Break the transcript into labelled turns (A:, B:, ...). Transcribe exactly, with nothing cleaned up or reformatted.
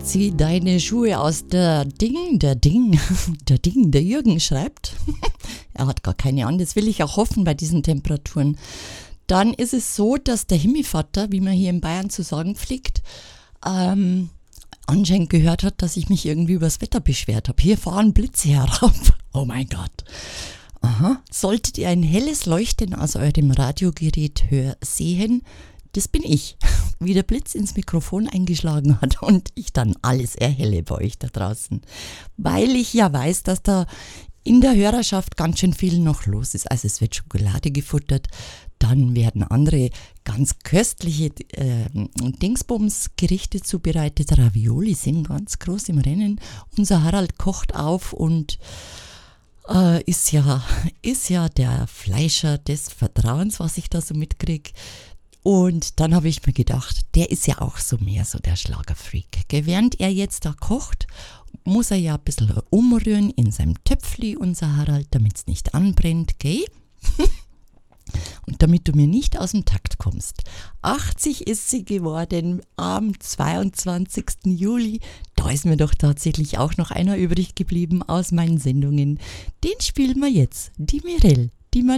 A: zieh deine Schuhe aus, der Ding, der Ding, der Ding, der Jürgen schreibt. Er hat gar keine an, das will ich auch hoffen bei diesen Temperaturen. Dann ist es so, dass der Himmelvater, wie man hier in Bayern zu sagen pflegt, ähm, anscheinend gehört hat, dass ich mich irgendwie über das Wetter beschwert habe. Hier fahren Blitze herab. Oh mein Gott. Aha. Solltet ihr ein helles Leuchten aus eurem Radiogerät hör- sehen, das bin ich, wie der Blitz ins Mikrofon eingeschlagen hat und ich dann alles erhelle bei euch da draußen. Weil ich ja weiß, dass da in der Hörerschaft ganz schön viel noch los ist. Also es wird Schokolade gefuttert, dann werden andere ganz köstliche äh, Dingsbums-Gerichte zubereitet. Ravioli sind ganz groß im Rennen. Unser Harald kocht auf und äh, ist ja, ist ja der Fleischer des Vertrauens, was ich da so mitkriege. Und dann habe ich mir gedacht, der ist ja auch so mehr so der Schlagerfreak. Gell? Während er jetzt da kocht, muss er ja ein bisschen umrühren in seinem Töpfli, unser Harald, damit es nicht anbrennt, gell? Und damit du mir nicht aus dem Takt kommst. achtzig ist sie geworden am zweiundzwanzigsten Juli. Da ist mir doch tatsächlich auch noch einer übrig geblieben aus meinen Sendungen. Den spielen wir jetzt. Die Mirelle, die mir